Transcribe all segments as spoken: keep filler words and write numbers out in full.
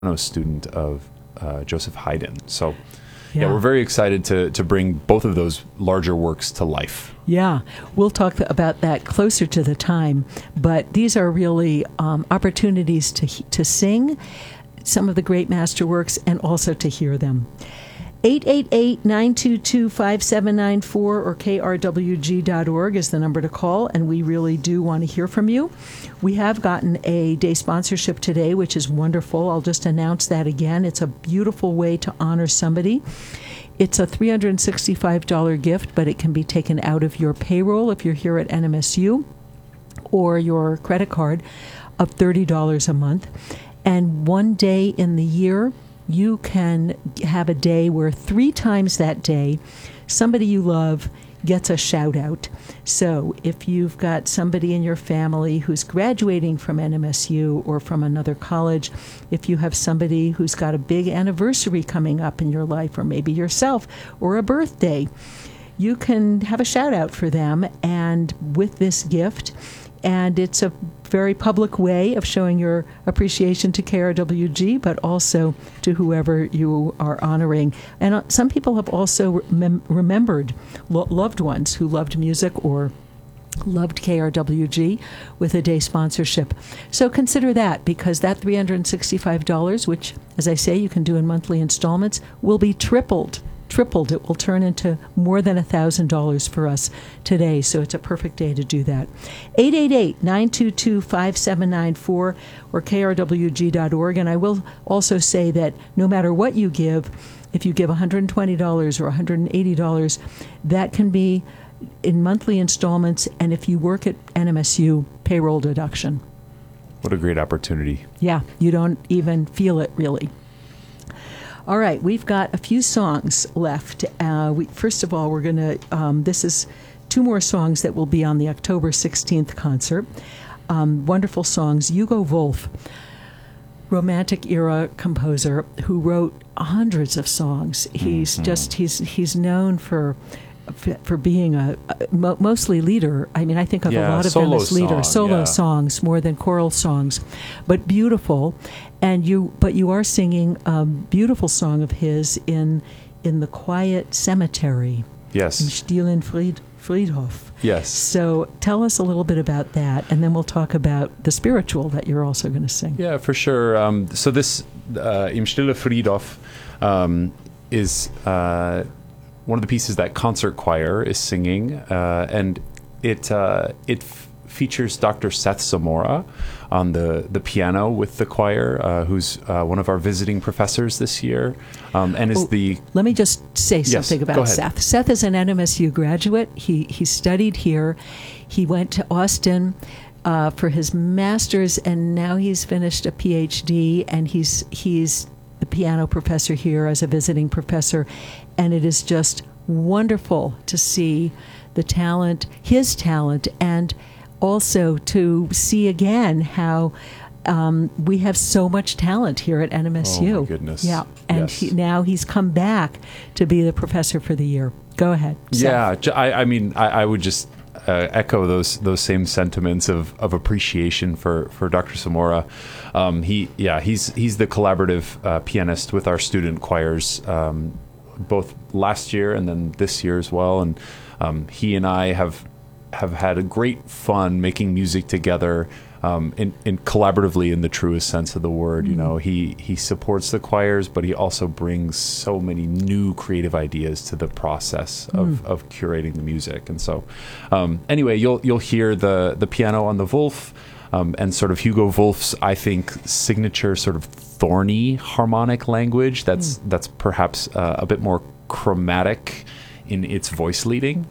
a student of uh, Joseph Haydn. So, yeah. Yeah. yeah, we're very excited to to bring both of those larger works to life. Yeah, we'll talk about that closer to the time, but these are really um, opportunities to to sing some of the great masterworks and also to hear them. eight eight eight, nine two two, five seven nine four or K R W G dot org is the number to call, and we really do want to hear from you. We have gotten a day sponsorship today, which is wonderful. I'll just announce that again. It's a beautiful way to honor somebody. It's a three hundred sixty-five dollars gift, but it can be taken out of your payroll if you're here at N M S U, or your credit card of thirty dollars a month. And one day in the year, you can have a day where three times that day, somebody you love gets a shout out. So if you've got somebody in your family who's graduating from N M S U or from another college, if you have somebody who's got a big anniversary coming up in your life, or maybe yourself, or a birthday, you can have a shout out for them and with this gift. And it's a very public way of showing your appreciation to K R W G, but also to whoever you are honoring. And uh, some people have also rem- remembered lo- loved ones who loved music or loved K R W G with a day sponsorship. So consider that, because that three hundred sixty-five dollars, which, as I say, you can do in monthly installments, will be tripled. Tripled. It will turn into more than one thousand dollars for us today, so it's a perfect day to do that. eight eight eight, nine two two, five seven nine four or K R W G dot org. And I will also say that no matter what you give, if you give one hundred twenty dollars or one hundred eighty dollars, that can be in monthly installments, and if you work at N M S U, payroll deduction. What a great opportunity. Yeah, you don't even feel it, really. All right, we've got a few songs left. Uh, we, first of all, we're going to, um, this is two more songs that will be on the October sixteenth concert. Um, wonderful songs. Hugo Wolf, Romantic era composer who wrote hundreds of songs. He's mm-hmm. just, he's he's known for for being a, a mostly leader. I mean, I think of yeah, a lot of them as leader, song, solo yeah. songs more than choral songs, but beautiful. And you, but you are singing a beautiful song of his in in the quiet cemetery. Yes, in Stillen Fried, Friedhof. Yes. So tell us a little bit about that, and then we'll talk about the spiritual that you're also going to sing. Yeah, for sure. Um, so this uh, Im Stille Friedhof um, is. Uh, one of the pieces that concert choir is singing, uh, and it uh, it f- features Doctor Seth Zamora on the, the piano with the choir, uh, who's uh, one of our visiting professors this year, um, and is oh, the... Let me just say something yes, about Seth. Seth is an N M S U graduate. He, he studied here. He went to Austin uh, for his master's, and now he's finished a P H D, and he's he's the piano professor here as a visiting professor. And it is just wonderful to see the talent, his talent, and also to see again how um, we have so much talent here at N M S U. Oh, my goodness. Yeah, and yes. he, now he's come back to be the professor for the year. Go ahead. Yeah, Seth. I, I mean, I, I would just uh, echo those those same sentiments of, of appreciation for, for Doctor Zamora. Um, he, yeah, he's he's the collaborative uh, pianist with our student choirs. Um, both last year and then this year as well, and um, he and I have have had a great fun making music together, um, in, in collaboratively in the truest sense of the word. Mm-hmm. You know, he he supports the choirs, but he also brings so many new creative ideas to the process of, mm. of curating the music. And so, um, anyway, you'll you'll hear the the piano on the Wolf. Um, and sort of Hugo Wolf's, I think, signature sort of thorny harmonic language that's mm. that's perhaps uh, a bit more chromatic in its voice leading.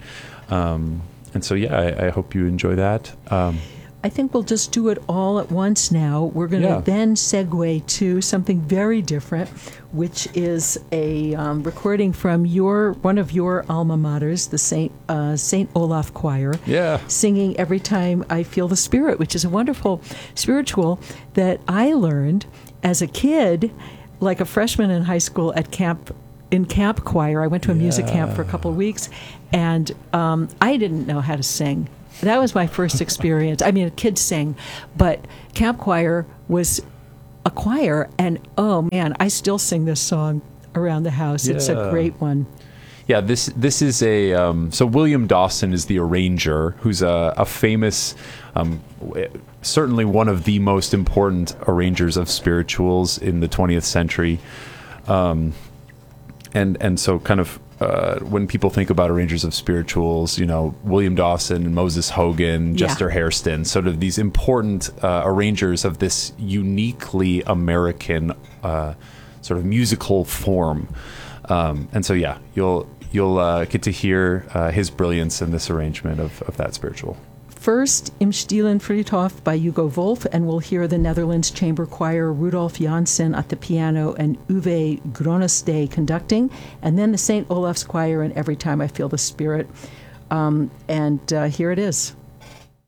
Um, and so, yeah, I, I hope you enjoy that. Um, I think we'll just do it all at once now. We're going to yeah. then segue to something very different, which is a um, recording from your one of your alma maters, the Saint uh, Saint Olaf Choir, yeah. singing Every Time I Feel the Spirit, which is a wonderful spiritual that I learned as a kid, like a freshman in high school at camp. In camp choir, I went to a yeah. music camp for a couple of weeks, and um, I didn't know how to sing. That was my first experience. I mean, kids sing, but camp choir was a choir, and oh man, I still sing this song around the house. It's a Yeah. great one. Yeah, this this is a um, so William Dawson is the arranger, who's a, a famous, um, w- certainly one of the most important arrangers of spirituals in the twentieth century, um, and and so kind of uh, when people think about arrangers of spirituals, you know, William Dawson, Moses Hogan, Yeah. Chester Hairston, sort of these important uh, arrangers of this uniquely American uh, sort of musical form. Um, and so, yeah, you'll you'll uh, get to hear uh, his brilliance in this arrangement of, of that spiritual. First, Im Stillen Friedhof by Hugo Wolf, and we'll hear the Netherlands Chamber Choir, Rudolf Janssen at the piano and Uwe Gronestay conducting, and then the Saint Olaf's Choir and Every Time I Feel the Spirit. Um, and uh, here it is.